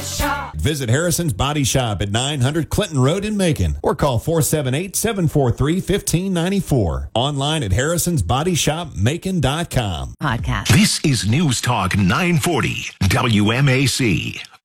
Shop. Visit Harrison's Body Shop at 900 Clinton Road in Macon or call 478-743-1594. Online at harrisonsbodyshopmacon.com. Podcast. This is News Talk 940 WMAC.